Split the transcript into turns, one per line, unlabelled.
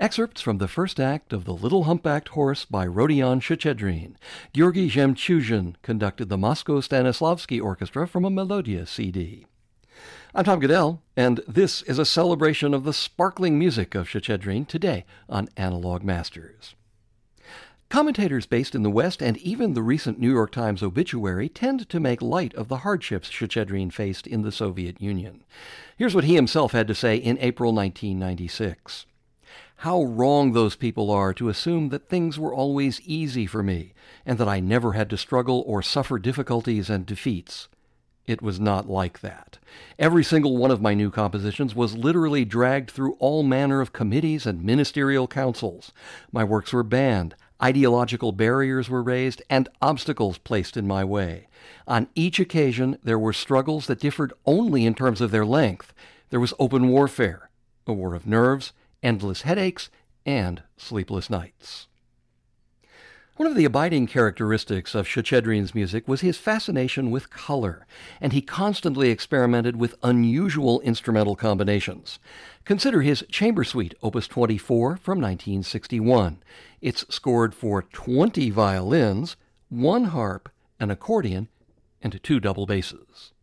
Excerpts from the first act of The Little Humpbacked Horse by Rodion Shchedrin. Georgy Zhemchuzhin conducted the Moscow Stanislavski Orchestra from a Melodia CD. I'm Tom Goodell, and this is a celebration of the sparkling music of Shchedrin today on Analog Masters. Commentators based in the West and even the recent New York Times obituary tend to make light of the hardships Shchedrin faced in the Soviet Union. Here's what he himself had to say in April 1996. How wrong those people are to assume that things were always easy for me, and that I never had to struggle or suffer difficulties and defeats. It was not like that. Every single one of my new compositions was literally dragged through all manner of committees and ministerial councils. My works were banned, ideological barriers were raised, and obstacles placed in my way. On each occasion, there were struggles that differed only in terms of their length. There was open warfare, a war of nerves, endless headaches, and sleepless nights. One of the abiding characteristics of Shchedrin's music was his fascination with color, and he constantly experimented with unusual instrumental combinations. Consider his Chamber Suite, Opus 24 from 1961. It's scored for 20 violins, 1 harp, an accordion, and 2 double basses.